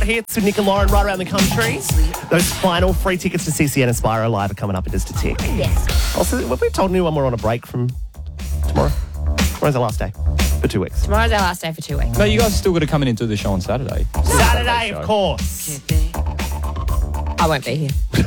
hits with Nick and Lauren right around the country. Those final free tickets to CCN Aspire Live are coming up in just a tick. Yes. Also, have we told anyone we're on a break from tomorrow? Tomorrow's our last day for 2 weeks. Tomorrow's our last day for 2 weeks. No, you guys still got to come in and do the show on Saturday. Saturday, of course. I won't be here.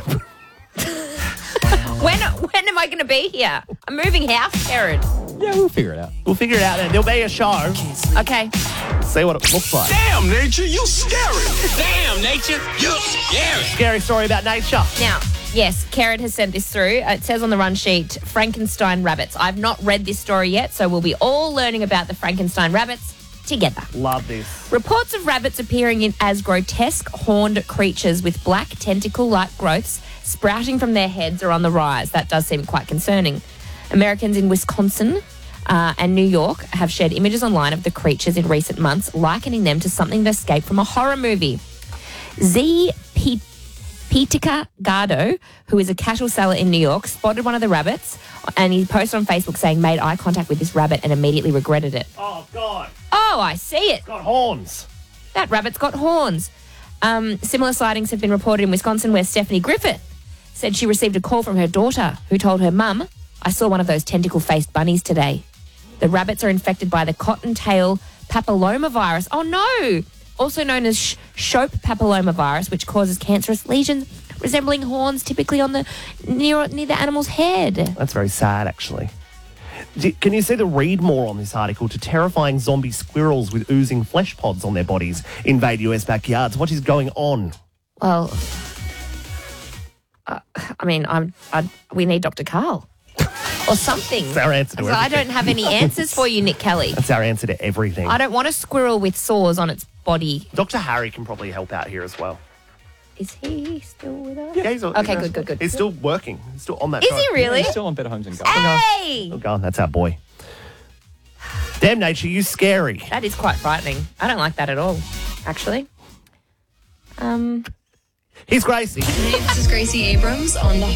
When am I going to be here? I'm moving house, Karen. Yeah, we'll figure it out. We'll figure it out then. There'll be a show. Okay. See what it looks like. Damn, nature, you scary. Damn, nature, you scary. Scary story about nature. Now, yes, Karen has sent this through. It says on the run sheet, Frankenstein rabbits. I've not read this story yet, so we'll be all learning about the Frankenstein rabbits together. Love this. Reports of rabbits appearing as grotesque horned creatures with black tentacle-like growths sprouting from their heads are on the rise. That does seem quite concerning. Americans in Wisconsin and New York have shared images online of the creatures in recent months, likening them to something that escaped from a horror movie. Z. Pitica Gardo, who is a cattle seller in New York, spotted one of the rabbits, and he posted on Facebook saying, made eye contact with this rabbit and immediately regretted it. Oh, God. Oh, I see it. Got horns. That rabbit's got horns. Similar sightings have been reported in Wisconsin, where Stephanie Griffith said she received a call from her daughter, who told her, Mum, I saw one of those tentacle-faced bunnies today. The rabbits are infected by the cottontail papillomavirus. Oh, no! Also known as Shope papillomavirus, which causes cancerous lesions resembling horns typically on the near the animal's head. That's very sad, actually. Can you see the read more on this article? To terrifying zombie squirrels with oozing flesh pods on their bodies invade US backyards. What is going on? Well, I mean, we need Dr. Carl or something. That's our answer to everything. I don't have any answers for you, Nick Kelly. That's our answer to everything. I don't want a squirrel with sores on its body. Dr. Harry can probably help out here as well. Is he still with us? Yeah, he's Okay, good. He's still working. He's still on that Is show. he really? He's still on Better Homes and Gardens. Hey! Oh, God, that's our boy. Damn, nature, you scary. That is quite frightening. I don't like that at all, actually. Here's Gracie. Hey, this is Gracie Abrams on the